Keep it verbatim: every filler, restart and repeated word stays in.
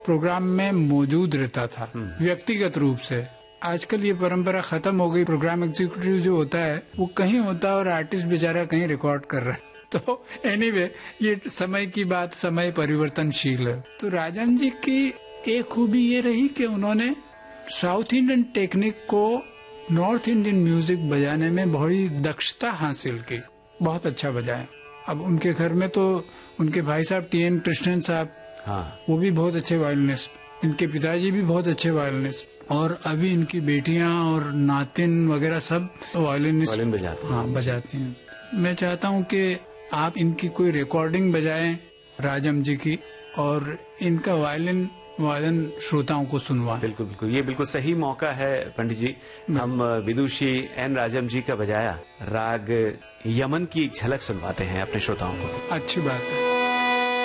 Programme में मौजूद रहता था व्यक्तिगत रूप से। आजकल ये परंपरा खत्म हो गई। प्रोग्राम एग्जीक्यूटिव जो होता है वो कहीं होता है और आर्टिस्ट बेचारा कहीं रिकॉर्ड कर रहा है। तो एनीवे anyway, ये समय की बात, समय परिवर्तनशील है। तो राजन जी की एक खूबी ये रही कि उन्होंने साउथ इंडियन टेक्निक को नॉर्थ इंडियन म्यूजिक बजाने में बड़ी दक्षता हासिल की, बहुत अच्छा बजाया। अब उनके घर में तो उनके भाई साहब टी एन कृष्णन साहब, हाँ, वो भी बहुत अच्छे वायलिनिस्ट, इनके पिताजी भी बहुत अच्छे वायलिनिस्ट, और अभी इनकी बेटियां और नातिन वगैरह सब वायलिनिस्ट वायलिन बजाते हैं। हाँ बजाती हैं। मैं चाहता हूँ कि आप इनकी कोई रिकॉर्डिंग बजाएं राजम जी की, और इनका वायलिन वादन श्रोताओं को सुनवाएं। बिल्कुल बिल्कुल, ये बिल्कुल सही मौका है पंडित जी। हम विदुषी एन राजम जी का बजाया राग यमन की एक झलक सुनवाते हैं अपने श्रोताओं को। अच्छी बात है।